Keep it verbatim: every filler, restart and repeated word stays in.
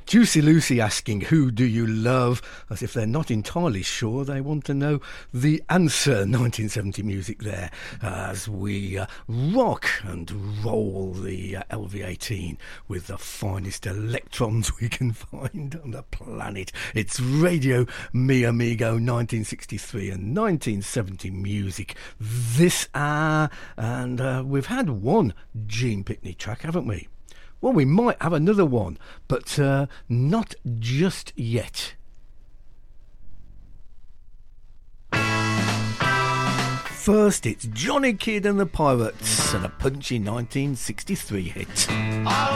Juicy Lucy asking, who do you love? As if they're not entirely sure, they want to know the answer. nineteen seventy music there as we uh, rock and roll the uh, L V eighteen with the finest electrons we can find on the planet. It's Radio Mi Amigo nineteen sixty-three and nineteen seventy music this hour, and uh, we've had one Gene Pitney track, haven't we? Well, we might have another one, but uh, not just yet. First, it's Johnny Kidd and the Pirates and a punchy nineteen sixty-three hit. All